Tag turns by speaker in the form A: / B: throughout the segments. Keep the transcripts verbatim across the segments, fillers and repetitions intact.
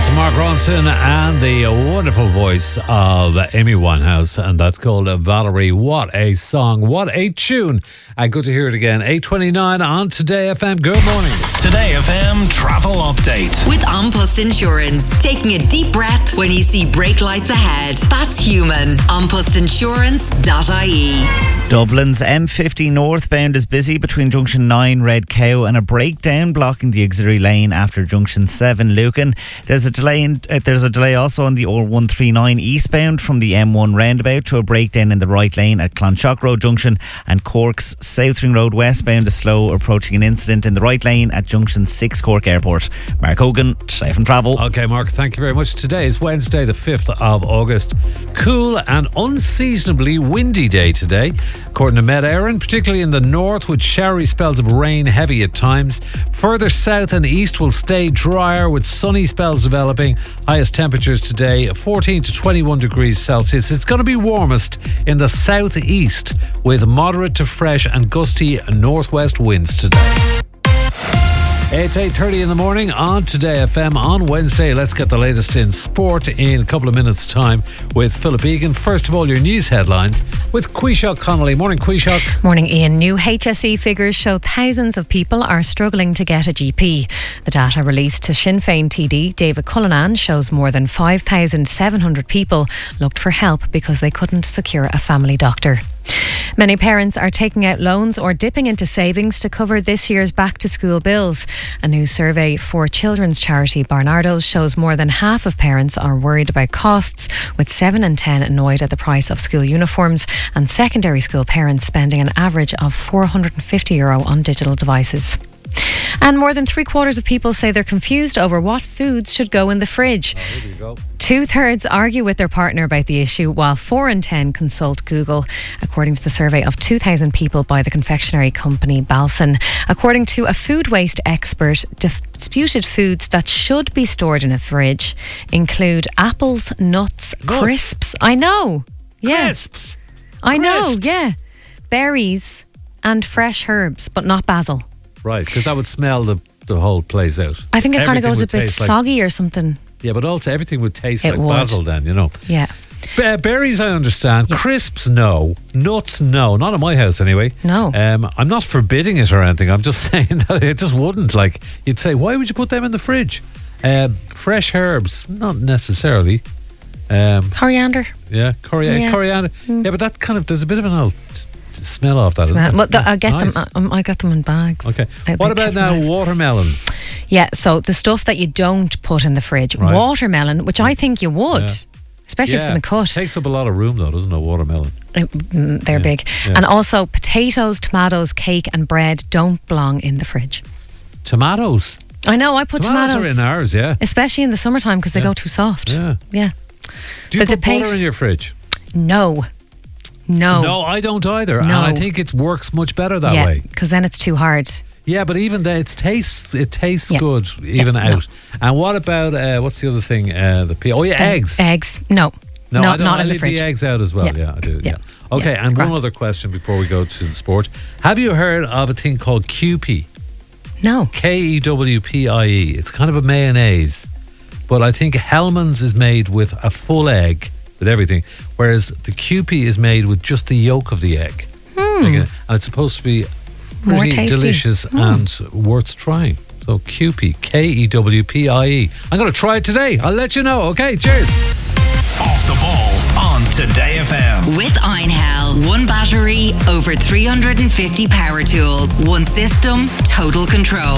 A: That's Mark Ronson and the wonderful voice of Amy Winehouse, and that's called Valerie. What a song, what a tune. And good to hear it again. eight twenty-nine on Today F M. Good morning.
B: Today F M travel update.
C: With An Post Insurance. Taking a deep breath when you see brake lights ahead. That's human. an post insurance dot I E.
D: Dublin's M fifty northbound is busy between Junction nine Red Cow and a breakdown blocking the auxiliary lane after Junction seven Lucan. There's a delay in, uh, there's a delay also on the R one thirty-nine eastbound from the M one roundabout to a breakdown in the right lane at Clonshock Road Junction, and Cork's Southring Road westbound is slow approaching an incident in the right lane at Junction six Cork Airport. Mark Hogan, Safe and Travel.
A: Okay, Mark, thank you very much. Today is Wednesday, the fifth of August. Cool and unseasonably windy day today, according to Met Éireann, particularly in the north with showery spells of rain, heavy at times. Further south and east will stay drier with sunny spells developing. Highest temperatures today fourteen to twenty-one degrees Celsius. It's going to be warmest in the southeast with moderate to fresh and gusty northwest winds today. It's eight thirty in the morning on Today F M on Wednesday. Let's get the latest in sport in a couple of minutes' time with Philip Egan. First of all, your news headlines with Quishok Connolly. Morning, Quishok.
E: Morning, Ian. New H S E figures show thousands of people are struggling to get a G P. The data released to Sinn Féin T D David Cullinan shows more than five thousand seven hundred people looked for help because they couldn't secure a family doctor. Many parents are taking out loans or dipping into savings to cover this year's back-to-school bills. A new survey for children's charity Barnardo's shows more than half of parents are worried about costs, with seven in ten annoyed at the price of school uniforms, and secondary school parents spending an average of four hundred fifty euro on digital devices. And more than three quarters of people say they're confused over what foods should go in the fridge.
A: Oh, here you go.
E: Two thirds argue with their partner about the issue, while four in ten consult Google, according to the survey of two thousand people by the confectionery company Balsan. According to a food waste expert, disputed foods that should be stored in a fridge include apples, nuts,
A: Nuts.
E: crisps. I know. Yeah.
A: Crisps.
E: I know,
A: Crisps.
E: yeah. Berries and fresh herbs, but not basil.
A: Right, because that would smell the, the whole place out.
E: I think it kind of
A: Everything
E: goes a
A: would
E: bit
A: taste like-
E: soggy or something.
A: Yeah, but also everything would taste
E: It
A: like
E: would.
A: basil then, you know.
E: Yeah.
A: B- berries, I understand.
E: Yeah.
A: Crisps, no. Nuts, no. Not in my house, anyway.
E: No.
A: Um, I'm not forbidding it or anything. I'm just saying that it just wouldn't. Like, you'd say, why would you put them in the fridge? Um, fresh herbs, not necessarily. Um,
E: Coriander.
A: yeah, cori-
E: Yeah.
A: coriander.
E: Mm.
A: Yeah, but that kind of, there's a bit of an old t- t- smell off that, isn't
E: Smell.
A: it?
E: Well, th-
A: Yeah,
E: I get
A: nice.
E: them. Um, I got them in bags.
A: Okay.
E: I-
A: What
E: they
A: about
E: kept
A: now
E: them out.
A: watermelons?
E: Yeah. So the stuff that you don't put in the fridge,
A: Right.
E: watermelon, which I think you would,
A: Yeah.
E: especially if it's in a cut.
A: Takes up a lot of room though, doesn't it, watermelon?
E: Uh, mm, They're
A: Yeah.
E: big.
A: Yeah.
E: And also potatoes, tomatoes, cake, and bread don't belong in the fridge.
A: Tomatoes.
E: I know. I put
A: Tomatoes,
E: tomatoes,
A: are in ours, yeah.
E: especially in the summertime because they
A: Yeah.
E: go too soft.
A: Yeah.
E: Yeah.
A: Do you
E: The
A: put butter
E: debate-
A: in your fridge?
E: No. No.
A: No, I don't either. And
E: No.
A: I think it works much better that
E: yeah,
A: way.
E: because then it's too hard.
A: Yeah, but even then, it tastes it tastes
E: Yeah.
A: good even
E: Yeah, no.
A: out. And what about uh, what's the other thing? Uh, the pea? Oh yeah,
E: Um,
A: eggs.
E: Eggs. No.
A: No,
E: no
A: I don't,
E: not
A: I
E: in the
A: leave
E: fridge.
A: the eggs out as well. Yeah,
E: Yeah.
A: I do. Yeah.
E: Yeah.
A: Okay,
E: Yeah,
A: and
E: grand.
A: one other question before we go to the sport. Have you heard of a thing called Kewpie?
E: No.
A: K E W P I E. It's kind of a mayonnaise, but I think Hellman's is made with a full egg with everything, whereas the Kewpie is made with just the yolk of the egg. Like, and it's supposed to be
E: More
A: pretty
E: tasty.
A: delicious and worth trying. So Kewpie, K E W P I E. I'm going to try it today. I'll let you know. Okay, cheers.
B: Off the ball on Today F M.
C: With Einhell. One battery, over three hundred fifty power tools. One system, total control.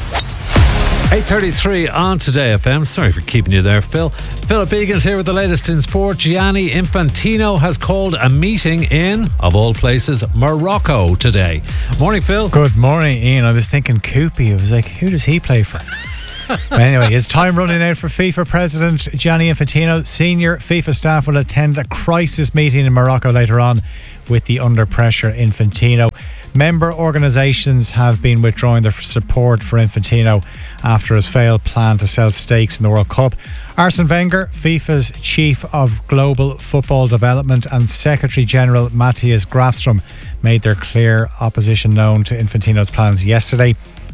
A: eight thirty-three on Today F M. Sorry for keeping you there, Phil. Philip Egan's here with the latest in sport. Gianni Infantino has called a meeting in, of all places, Morocco today. Morning, Phil.
F: Good morning, Ian. I was thinking Kewpie. I was like, who does he play for? But anyway, it's time running out for FIFA President Gianni Infantino. Senior FIFA staff will attend a crisis meeting in Morocco later on with the under pressure Infantino. Member organisations have been withdrawing their support for Infantino after his failed plan to sell stakes in the World Cup. Arsene Wenger, FIFA's Chief of Global Football Development, and Secretary General Matthias Grafstrom made their clear opposition known to Infantino's plans yesterday.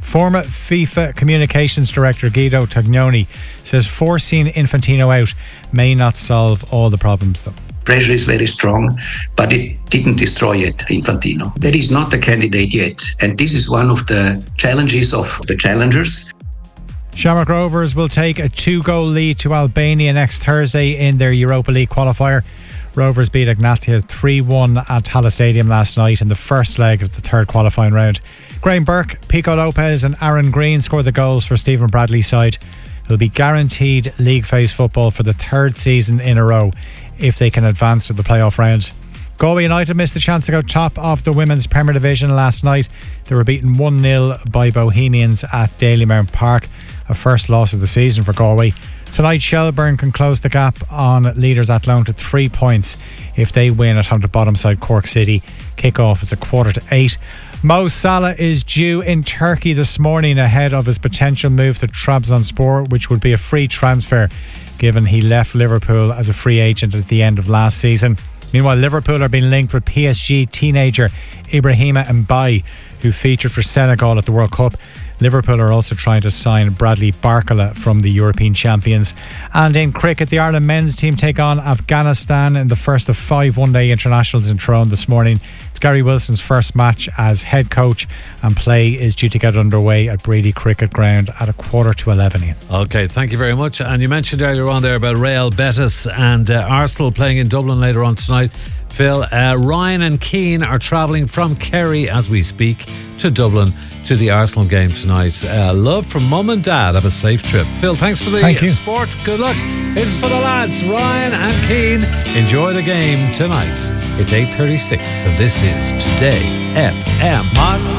F: Former FIFA Communications Director Guido Tognoni says forcing Infantino out may not solve all the problems though.
G: Pressure is very strong, but it didn't destroy yet Infantino. That is not a candidate yet, and this is one of the challenges of the challengers.
F: Shamrock Rovers will take a two-goal lead to Albania next Thursday in their Europa League qualifier. Rovers beat Ignatia three one at Tallaght Stadium last night in the first leg of the third qualifying round. Graham Burke, Pico Lopez and Aaron Green scored the goals for Stephen Bradley's side. They'll be guaranteed league phase football for the third season in a row if they can advance to the playoff round. Galway United missed the chance to go top of the Women's Premier Division last night. They were beaten one nil by Bohemians at Dalymount Park, a first loss of the season for Galway. Tonight Shelburne can close the gap on leaders Athlone to three points if they win at home to bottom side Cork City. Kick-off is a quarter to eight. Mo Salah is due in Turkey this morning ahead of his potential move to Trabzonspor, which would be a free transfer given he left Liverpool as a free agent at the end of last season. Meanwhile, Liverpool are being linked with P S G teenager Ibrahima Mbaye, who featured for Senegal at the World Cup. Liverpool are also trying to sign Bradley Barcola from the European champions. And in cricket, the Ireland men's team take on Afghanistan in the first of five one-day internationals in Tyrone this morning. It's Gary Wilson's first match as head coach, and play is due to get underway at Brady Cricket Ground at a quarter to eleven.
A: Okay, thank you very much. And you mentioned earlier on there about Real Betis and uh, Arsenal playing in Dublin later on tonight. Phil, uh, Ryan and Keane are travelling from Kerry as we speak to Dublin to the Arsenal game tonight. Uh, love from mum and dad. Have a safe trip. Phil, thanks for the
F: Thank you.
A: sport. Good luck. This is for the lads, Ryan and Keane. Enjoy the game tonight. It's eight thirty-six and this is Today F M.